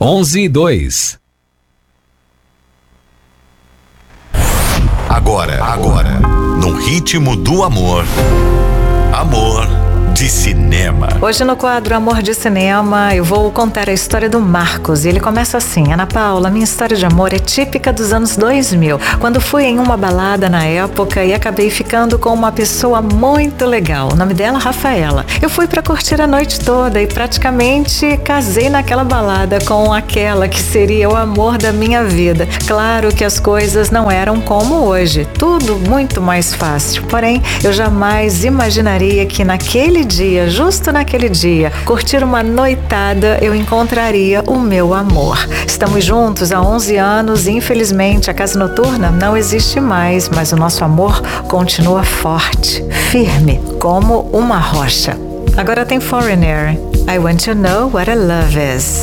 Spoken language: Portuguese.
11:02. Agora, no ritmo do amor. Amor de cinema. Hoje no quadro Amor de Cinema eu vou contar a história do Marcos e ele começa assim: Ana Paula, minha história de amor é típica dos anos 2000, quando fui em uma balada na época e acabei ficando com uma pessoa muito legal, o nome dela Rafaela. Eu fui pra curtir a noite toda e praticamente casei naquela balada com aquela que seria o amor da minha vida. Claro que as coisas não eram como hoje, tudo muito mais fácil, porém eu jamais imaginaria que naquele dia, justo naquele dia, curtir uma noitada, eu encontraria o meu amor. Estamos juntos há 11 anos e infelizmente a casa noturna não existe mais, mas o nosso amor continua forte, firme, como uma rocha. Agora tem Foreigner. I want to know what a love is.